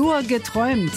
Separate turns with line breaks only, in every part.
Nur geträumt.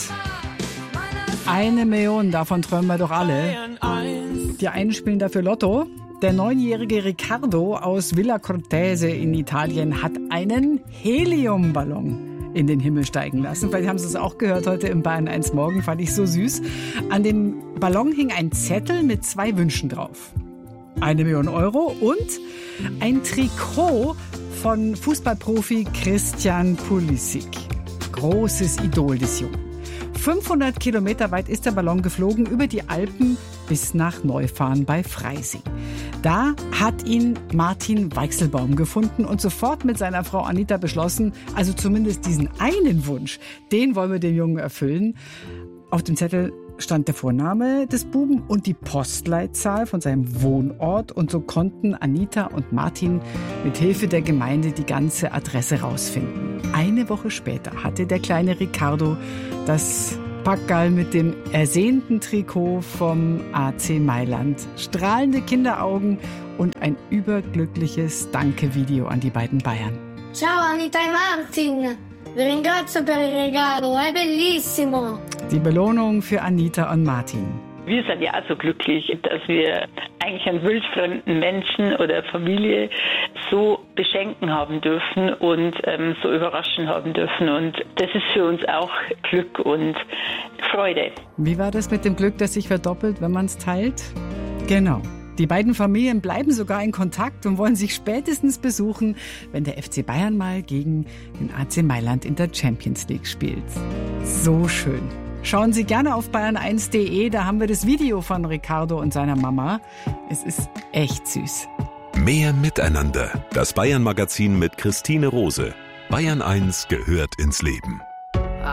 1 Million, davon träumen wir doch alle. Die einen spielen dafür Lotto. Der 9-jährige Riccardo aus Villa Cortese in Italien hat einen Heliumballon in den Himmel steigen lassen. Vielleicht haben Sie es auch gehört heute im Bayern 1 Morgen, fand ich so süß. An dem Ballon hing ein Zettel mit 2 Wünschen drauf. 1 Million Euro und ein Trikot von Fußballprofi Christian Pulisic. Großes Idol des Jungen. 500 Kilometer weit ist der Ballon geflogen über die Alpen bis nach Neufahren bei Freising. Da hat ihn Martin Weichselbaum gefunden und sofort mit seiner Frau Anita beschlossen, also zumindest diesen einen Wunsch, den wollen wir dem Jungen erfüllen. Auf dem Zettel stand der Vorname des Buben und die Postleitzahl von seinem Wohnort. Und so konnten Anita und Martin mit Hilfe der Gemeinde die ganze Adresse rausfinden. Eine Woche später hatte der kleine Riccardo das Packerl mit dem ersehnten Trikot vom AC Mailand. Strahlende Kinderaugen und ein überglückliches Danke-Video an die beiden Bayern.
Ciao Anita e Martin, vi ringrazio per il regalo, è bellissimo.
Die Belohnung für Anita und Martin.
Wir sind ja auch so glücklich, dass wir eigentlich einen wildfremden Menschen oder Familie so beschenken haben dürfen und so überraschen haben dürfen. Und das ist für uns auch Glück und Freude.
Wie war das mit dem Glück, das sich verdoppelt, wenn man es teilt? Genau. Die beiden Familien bleiben sogar in Kontakt und wollen sich spätestens besuchen, wenn der FC Bayern mal gegen den AC Mailand in der Champions League spielt. So schön. Schauen Sie gerne auf bayern1.de, da haben wir das Video von Riccardo und seiner Mama. Es ist echt süß.
Mehr Miteinander. Das Bayern-Magazin mit Christine Rose. Bayern 1 gehört ins Leben.